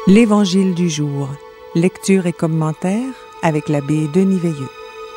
L'Évangile du jour. Lecture et commentaire avec l'abbé Denis Veilleux.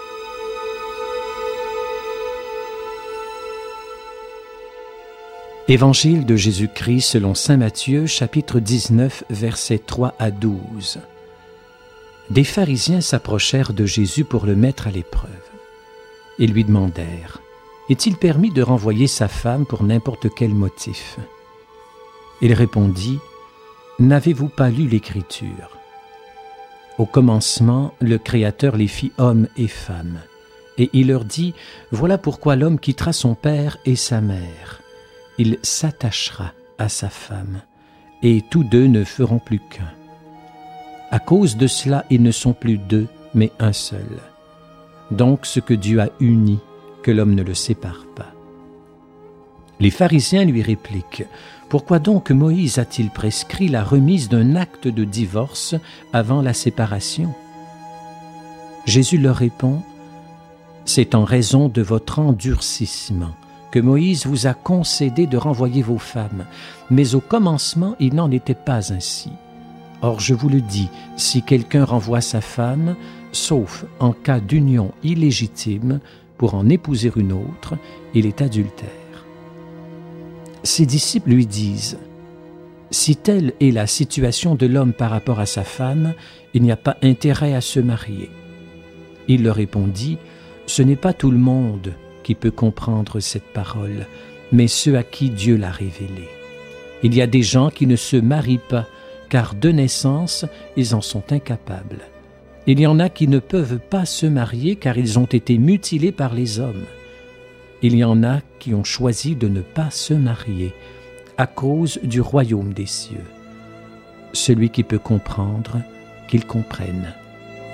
Évangile de Jésus-Christ selon saint Matthieu, chapitre 19, versets 3 à 12. Des pharisiens s'approchèrent de Jésus pour le mettre à l'épreuve. Ils lui demandèrent : est-il permis de renvoyer sa femme pour n'importe quel motif ? Il répondit : n'avez-vous pas lu l'Écriture ? Au commencement, le Créateur les fit hommes et femmes. Et il leur dit : voilà pourquoi l'homme quittera son père et sa mère. Il s'attachera à sa femme, et tous deux ne feront plus qu'un. À cause de cela, ils ne sont plus deux, mais un seul. Donc ce que Dieu a uni, que l'homme ne le sépare pas. Les pharisiens lui répliquent : pourquoi donc Moïse a-t-il prescrit la remise d'un acte de divorce avant la séparation ? Jésus leur répond : c'est en raison de votre endurcissement que Moïse vous a concédé de renvoyer vos femmes, mais au commencement il n'en était pas ainsi. Or je vous le dis, si quelqu'un renvoie sa femme, sauf en cas d'union illégitime, pour en épouser une autre, il est adultère. Ses disciples lui disent : si telle est la situation de l'homme par rapport à sa femme, il n'y a pas intérêt à se marier. Il leur répondit : ce n'est pas tout le monde qui peut comprendre cette parole, mais ceux à qui Dieu l'a révélée. Il y a des gens qui ne se marient pas, car de naissance, ils en sont incapables. Il y en a qui ne peuvent pas se marier, car ils ont été mutilés par les hommes. Il y en a qui ont choisi de ne pas se marier à cause du royaume des cieux. Celui qui peut comprendre, qu'il comprenne.